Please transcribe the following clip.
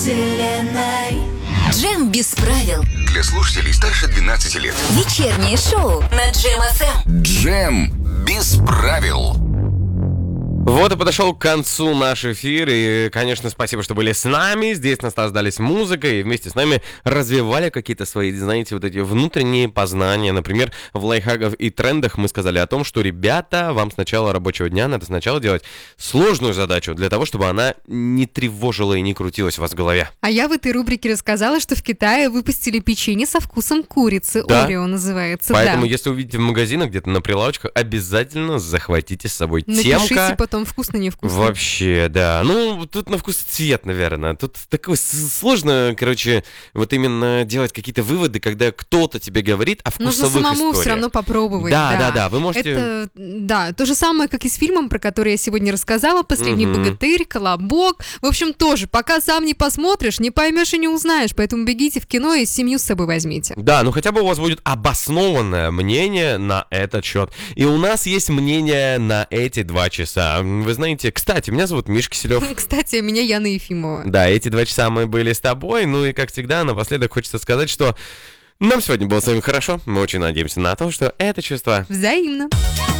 Джем без правил. Для слушателей старше 12 лет. Вечернее шоу на Джем ФМ. Джем без правил. Вот и подошел к концу наш эфир, и, конечно, спасибо, что были с нами, здесь наслаждались музыкой, и вместе с нами развивали какие-то свои, знаете, вот эти внутренние познания. Например, в лайфхаках и трендах мы сказали о том, что, ребята, вам с начала рабочего дня надо сначала делать сложную задачу, для того, чтобы она не тревожила и не крутилась у вас в голове. А я в этой рубрике рассказала, что в Китае выпустили печенье со вкусом курицы, Да? Орео называется, Поэтому, да. если увидите в магазинах, где-то на прилавочках, обязательно захватите с собой Напишите темка. потом, вкусно-невкусно. Вообще, да. Ну, тут на вкус и цвет, наверное. Тут такое сложно, короче, вот именно делать какие-то выводы, когда кто-то тебе говорит о вкусовых Нужно самому историях. все равно попробовать. Да, вы можете... Это, да, то же самое, как и с фильмом, про который я сегодня рассказала, «Последний богатырь», «Колобок». В общем, тоже, пока сам не посмотришь, не поймешь и не узнаешь, поэтому бегите в кино и семью с собой возьмите. Да, ну хотя бы у вас будет обоснованное мнение на этот счет. И у нас есть мнение на эти 2 часа. Вы знаете, кстати, меня зовут Миш Киселев. Кстати, меня Яна Ефимова. Да, эти 2 часа мы были с тобой. Ну и, как всегда, напоследок хочется сказать, что нам сегодня было с вами хорошо. Мы очень надеемся на то, что это чувство Взаимно.